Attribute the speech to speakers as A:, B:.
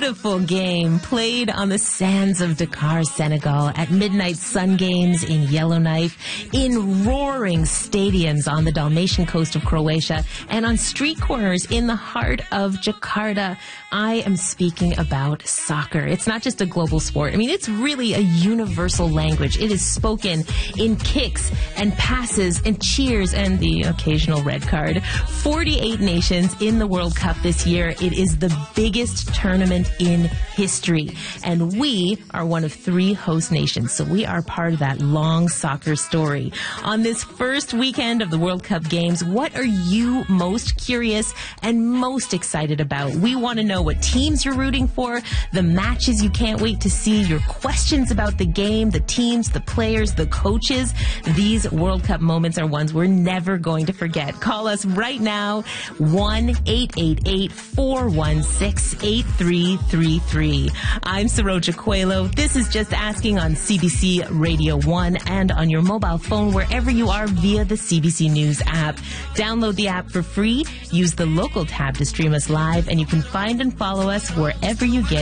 A: beautiful game played on the sands of Dakar, Senegal, at midnight sun games in Yellowknife, in roaring stadiums on the Dalmatian coast of Croatia, and on street corners in the heart of Jakarta. I am speaking about soccer. It's not just a global sport. I mean, it's really a universal language. It is spoken in kicks and passes and cheers and the occasional red card. 48 nations in the World Cup this year. It is the biggest tournament in history. And we are one of 3 host nations, so we are part of that long soccer story. On this first weekend of the World Cup Games, what are you most curious and most excited about? We want to know what teams you're rooting for, the matches you can't wait to see, your questions about the game, the teams, the players, the coaches. These World Cup moments are ones we're never going to forget. Call us right now, 1-888-416-8333. I'm Saroja Coelho. This is Just Asking on CBC Radio 1 and on your mobile phone wherever you are via the CBC News app. Download the app for free. Use the local tab to stream us live, and you can find and follow us wherever you get